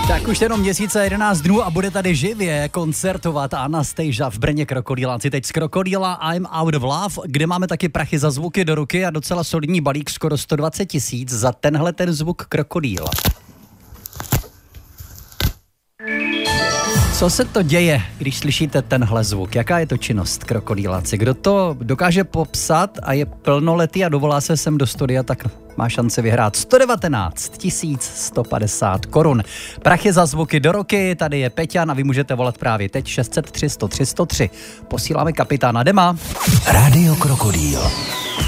Tak už jenom měsíce 11 dnů a bude tady živě koncertovat Anastasia v Brně Krokodýláci. Teď z Krokodýla I'm Out of Love, kde máme taky prachy za zvuky do ruky a docela solidní balík, skoro 120 000 za tenhle ten zvuk krokodýla. Co se to děje, když slyšíte tenhle zvuk? Jaká je to činnost krokodýláci? Kdo to dokáže popsat a je plnoletý a dovolá se sem do studia, tak má šanci vyhrát 119 150 korun. Prachy za zvuky do roky, tady je Peťan a vy můžete volat právě teď 603 103 103. Posíláme kapitána Dema. Rádio Krokodýl.